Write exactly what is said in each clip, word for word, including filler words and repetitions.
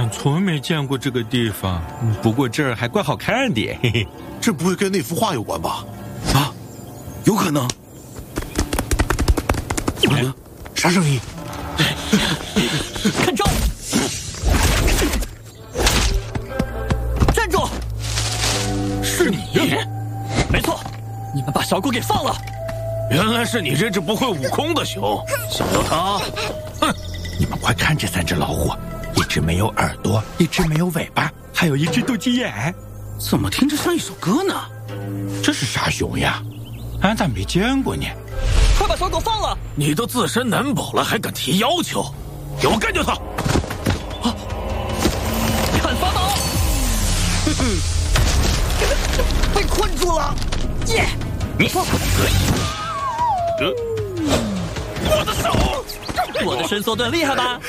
俺从没见过这个地方，不过这儿还怪好看的，嘿嘿。 这不会跟那幅画有关吧？ 啊，有可能。 嗯，啥声音？ 看招！站住！ 是你？ 没错，你们把小狗给放了。 原来是你这只不会悟空的熊，想要它？哼！ 你们快看这三只老虎，一只没有耳朵，一只没有尾巴，还有一只斗鸡眼。 怎么听着像一首歌呢？ 这是啥熊呀？俺咋没见过呢？ 快把小狗放了！ 你都自身难保了，还敢提要求？给我干掉他！ 啊！看法宝！被困住了！耶！ 你放我一个！我的手！ 我的伸缩盾厉害吧？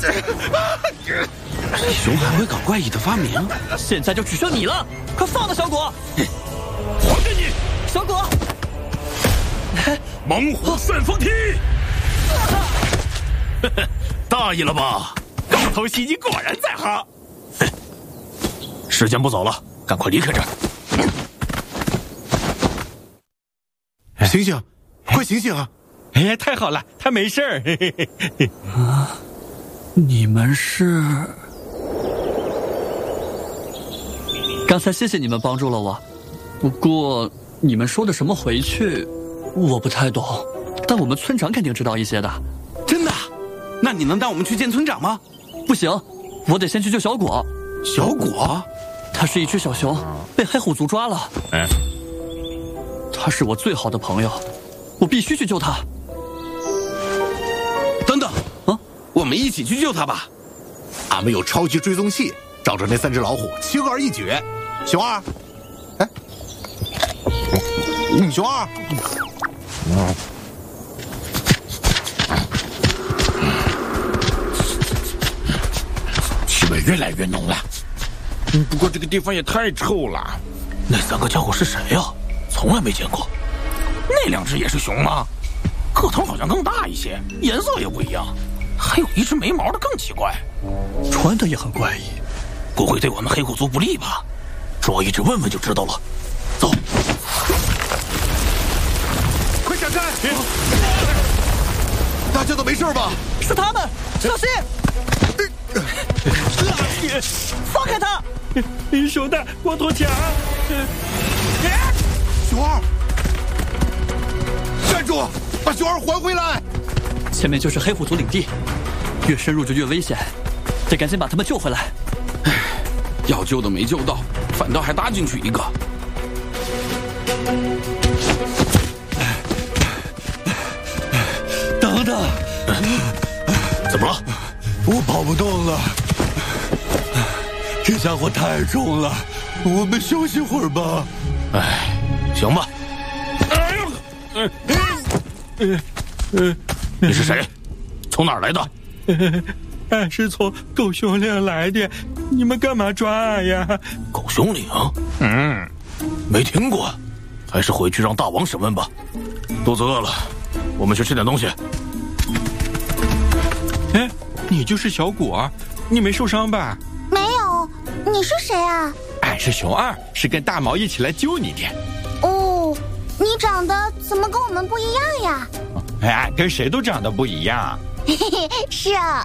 熊还会搞怪异的发明， 现在就只剩你了！快放了小果！ 还给你！ 小果！ 猛虎散风踢！大意了吧？ 高头袭击果然在行。 时间不早了，赶快离开这儿！ 醒醒，快醒醒啊！ 哎呀，太好了，他没事儿。嘿嘿嘿啊，你们是？刚才谢谢你们帮助了我，不过你们说的什么回去，我不太懂。但我们村长肯定知道一些的。 真的？那你能带我们去见村长吗？ 不行，我得先去救小果。 小果？ 他是一只小熊，被黑虎族抓了。 嗯， 他是我最好的朋友，我必须去救他。 等等， 啊， 我们一起去救他吧。 俺们有超级追踪器，照着那三只老虎轻而易举。熊二，哎，熊二， 气味越来越浓了。不过这个地方也太臭了。 那三个家伙是谁呀？从来没见过。那两只也是熊吗？个头好像更大一些，颜色也不一样，还有一只没毛的更奇怪， 穿的也很怪异。 不会对我们黑虎族不利吧？捉一只问问就知道了。走， 快闪开！大家都没事吧？ 是他们，小心！放开他！ 熊大，光头强！ 熊二，站住！把熊二还回来！ 前面就是黑虎族领地，越深入就越危险，得赶紧把他们救回来。 唉，要救的没救到，反倒还搭进去一个。 等等， 怎么了？ 我跑不动了，这家伙太重了，我们休息会儿吧。 哎，行吧。哎呦，嗯嗯嗯，你是谁？从哪儿来的？ 俺是从狗熊岭来的，你们干嘛抓俺呀？ 狗熊岭？嗯，没听过，还是回去让大王审问吧。肚子饿了，我们去吃点东西。 哎，你就是小果，你没受伤吧？ 没有，你是谁啊？ 俺是熊二，是跟大毛一起来救你的。 哦，你长得怎么跟我们不一样呀？ 哎，俺跟谁都长得不一样。 嘿嘿嘿，是啊。